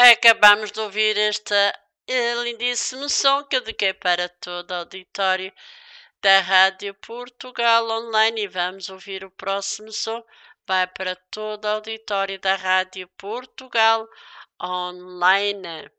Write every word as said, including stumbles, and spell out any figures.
Acabamos de ouvir este eh, lindíssimo som que eu dediquei para todo o auditório da Rádio Portugal Online e vamos ouvir o próximo som. Vai para todo o auditório da Rádio Portugal Online.